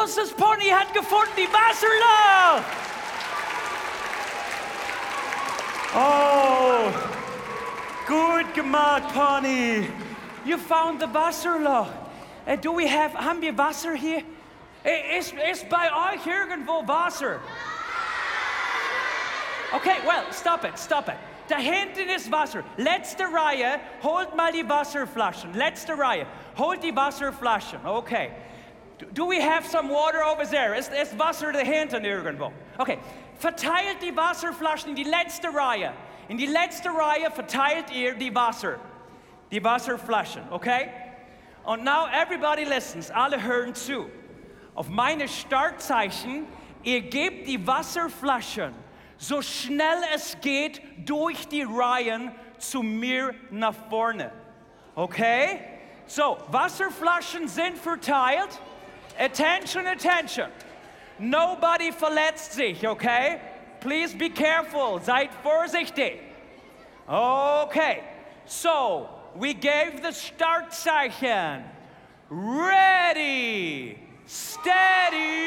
großes Pony hat gefunden die Wasserloch. Oh, gut gemacht, Pony. You found the Wasserloch. Haben wir Wasser hier? Ist bei euch irgendwo Wasser? Okay, well, stop it. Da hinten ist Wasser. Letzte Reihe, holt mal die Wasserflaschen. Letzte Reihe, holt die Wasserflaschen. Okay. Do we have some water over there? Ist Wasser da hinten irgendwo? Okay. Verteilt die Wasserflaschen in die letzte Reihe. In die letzte Reihe verteilt ihr die Wasserflaschen, okay? Und now everybody listens. Alle hören zu. Auf meine Startzeichen, ihr gebt die Wasserflaschen so schnell es geht durch die Reihen zu mir nach vorne. Okay? So, Wasserflaschen sind verteilt. Attention. Nobody verletzt sich, okay? Please be careful. Seid vorsichtig. Okay. So, we gave the Startzeichen. Ready, steady,